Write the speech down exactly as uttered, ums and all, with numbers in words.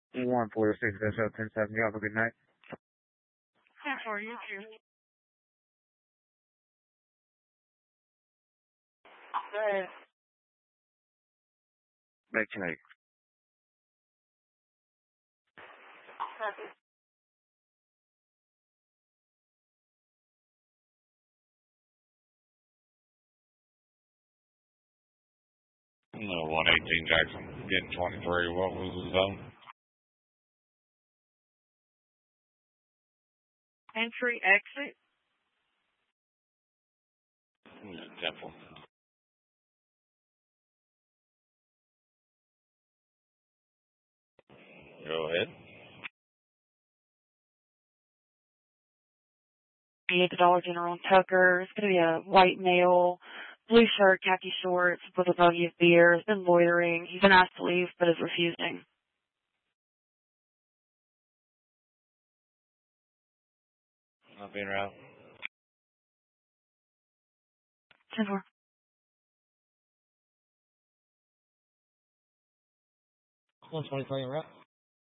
one four six S L ten seven. You have a good night. ten four, you too. Go ahead. Back tonight. Copy. No, one eighteen Jackson, getting twenty-three. What was the zone? Entry, exit. Temple. Go ahead. At the Dollar General in Tucker. It's going to be a white male, blue shirt, khaki shorts, with a buggy of beer. He's been loitering. He's been asked to leave, but is refusing. Not being around. ten four. one twenty-three in route.